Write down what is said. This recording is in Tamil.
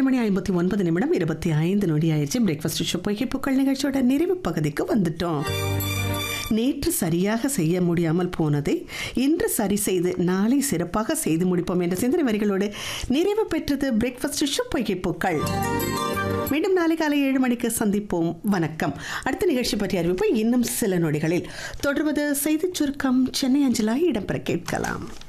மணி 59 25 நொடி ஆயிடுச்சு. பிரேக்ஃபாஸ்ட் ஷோ பொய்கைப்புக்கள் நிகழ்ச்சியோட நிறைவு பகுதிக்கு வந்துட்டோம். நேற்று சரியாக செய்ய முடியாமல் போனதை இன்று சரி செய்து நாளை சிறப்பாக செய்து முடிப்போம் என்ற சிந்தனை வரிகளோடு நிறைவு பெற்றது பிரேக்ஃபாஸ்ட் ஷோ பொய்கைப்புக்கள். மீண்டும் நாளை காலை 7 மணிக்கு சந்திப்போம். வணக்கம். அடுத்த நிகழ்ச்சி பற்றிய அறிவிப்பு இன்னும் சில நொடிகளில் தொடர்வது செய்திச் சுருக்கம் சென்னை அஞ்சலாய் இடம்பெற கேட்கலாம்.